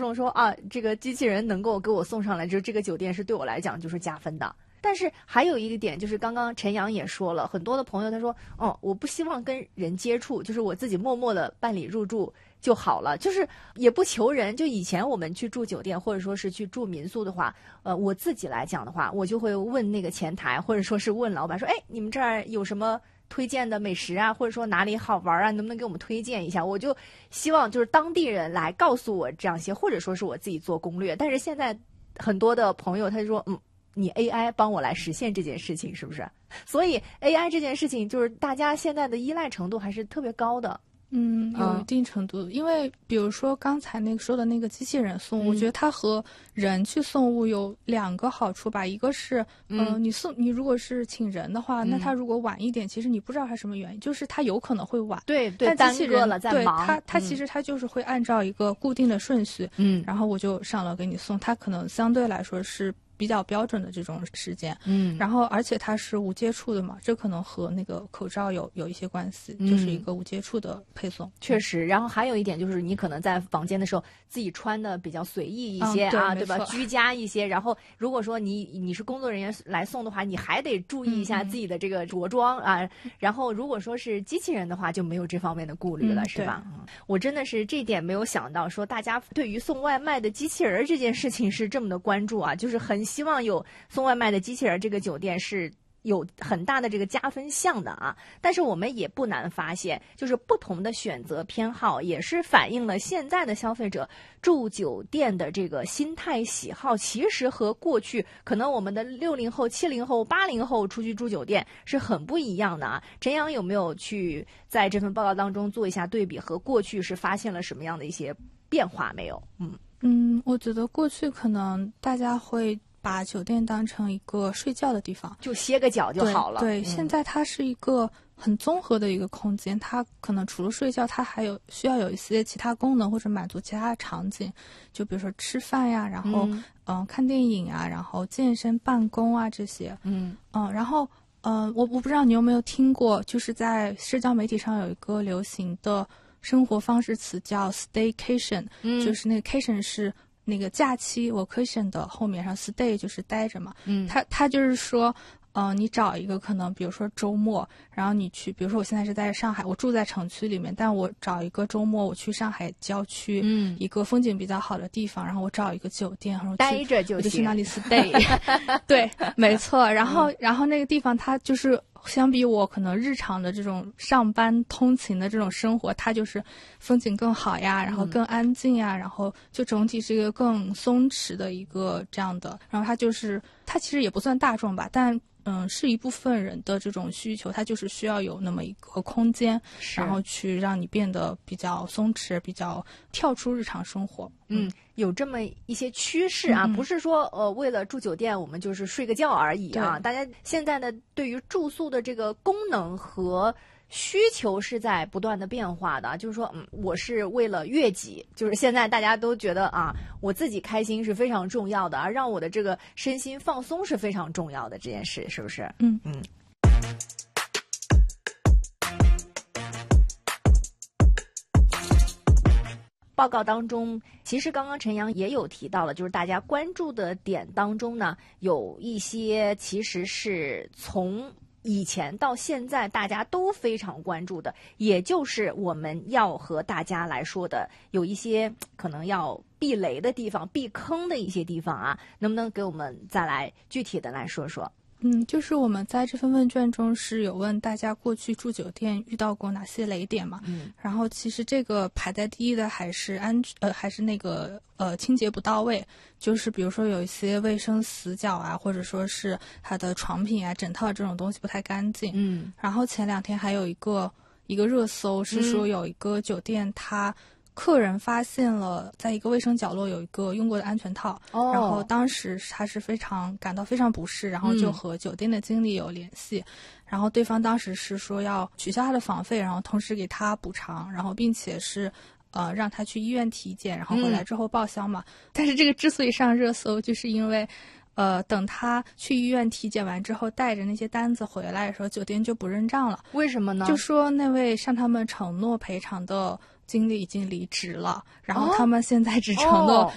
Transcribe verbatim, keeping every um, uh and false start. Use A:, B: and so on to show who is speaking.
A: 种说啊，这个机器人能够给我送上来，就这个酒店是对我来讲就是加分的。但是还有一个点，就是刚刚陈阳也说了，很多的朋友他说，哦，我不希望跟人接触，就是我自己默默的办理入住就好了，就是也不求人。就以前我们去住酒店或者说是去住民宿的话，呃，我自己来讲的话，我就会问那个前台或者说是问老板说，哎，你们这儿有什么推荐的美食啊，或者说哪里好玩啊，能不能给我们推荐一下？我就希望就是当地人来告诉我这样些，或者说是我自己做攻略。但是现在很多的朋友他就说，嗯，你 A I 帮我来实现这件事情，是不是？所以 A I 这件事情就是大家现在的依赖程度还是特别高的。
B: 嗯，有一定程度、嗯、因为比如说刚才那个说的那个机器人送、嗯、我觉得它和人去送物有两个好处吧。一个是嗯、呃，你送你如果是请人的话、嗯、那他如果晚一点，其实你不知道他什么原因，就是他有可能会晚，
A: 对对，
B: 但机器人
A: 了在
B: 对
A: 忙
B: 他他其实他就是会按照一个固定的顺序，
A: 嗯，
B: 然后我就上楼给你送，他可能相对来说是比较标准的这种时间，
A: 嗯，
B: 然后而且它是无接触的嘛，这可能和那个口罩有有一些关系、嗯，就是一个无接触的配送。
A: 确实，然后还有一点就是你可能在房间的时候自己穿的比较随意一些、
B: 嗯、
A: 啊，
B: 对,
A: 对吧？居家一些。然后如果说你你是工作人员来送的话，你还得注意一下自己的这个着装、嗯、啊。然后如果说是机器人的话，就没有这方面的顾虑了，
B: 嗯、
A: 是吧？我真的是这点没有想到，说大家对于送外卖的机器人这件事情是这么的关注啊，就是很希望有送外卖的机器人，这个酒店是有很大的这个加分项的啊。但是我们也不难发现，就是不同的选择偏好也是反映了现在的消费者住酒店的这个心态喜好，其实和过去可能我们的六零后、七零后、八零后出去住酒店是很不一样的啊。陈阳有没有去在这份报告当中做一下对比，和过去是发现了什么样的一些变化没有？嗯
B: 嗯，我觉得过去可能大家会把酒店当成一个睡觉的地方，
A: 就歇个脚就好了。
B: 对，对、
A: 嗯、
B: 现在它是一个很综合的一个空间，它可能除了睡觉，它还有需要有一些其他功能或者满足其他的场景，就比如说吃饭呀，然后嗯、呃、看电影啊，然后健身、办公啊这些。
A: 嗯
B: 嗯，然后呃，我我不知道你有没有听过，就是在社交媒体上有一个流行的生活方式词叫 staycation，、嗯、就是那个 cation 是那个假期 vacation 的后面上 stay 就是待着嘛，
A: 嗯，
B: 他他就是说，呃，你找一个可能比如说周末，然后你去，比如说我现在是在上海，我住在城区里面，但我找一个周末我去上海郊区，
A: 嗯，
B: 一个风景比较好的地方，然后我找一个酒店，然后
A: 待着就行，
B: 我就去那里 stay， 对，没错，然后、嗯、然后那个地方它就是相比我可能日常的这种上班通勤的这种生活，它就是风景更好呀，然后更安静呀、嗯、然后就整体是一个更松弛的一个这样的，然后它就是它其实也不算大众吧，但嗯，是一部分人的这种需求，它就是需要有那么一个空间，然后去让你变得比较松弛，比较跳出日常生活。
A: 嗯，有这么一些趋势啊，
B: 嗯、
A: 不是说呃为了住酒店我们就是睡个觉而已啊。大家现在呢，对于住宿的这个功能和需求是在不断的变化的，就是说，嗯，我是为了悦己，就是现在大家都觉得啊，我自己开心是非常重要的，而让我的这个身心放松是非常重要的这件事，是不是？
B: 嗯
A: 嗯。报告当中，其实刚刚陈阳也有提到了，就是大家关注的点当中呢，有一些其实是从以前到现在大家都非常关注的，也就是我们要和大家来说的有一些可能要避雷的地方、避坑的一些地方啊，能不能给我们再来具体的来说说？
B: 嗯，就是我们在这份问卷中是有问大家过去住酒店遇到过哪些雷点嘛？
A: 嗯，
B: 然后其实这个排在第一的还是安呃还是那个呃清洁不到位，就是比如说有一些卫生死角啊，或者说是它的床品啊、枕套这种东西不太干净。
A: 嗯，
B: 然后前两天还有一个一个热搜是说有一个酒店它。客人发现了在一个卫生角落有一个用过的安全套、
A: 哦、
B: 然后当时他是非常感到非常不适，然后就和酒店的经理有联系、嗯、然后对方当时是说要取消他的房费，然后同时给他补偿，然后并且是呃让他去医院体检，然后回来之后报销嘛、嗯、但是这个之所以上热搜，就是因为呃，等他去医院体检完之后，带着那些单子回来的时候，酒店就不认账了。
A: 为什么呢？
B: 就说那位向他们承诺赔偿的经理已经离职了，然后他们现在只承诺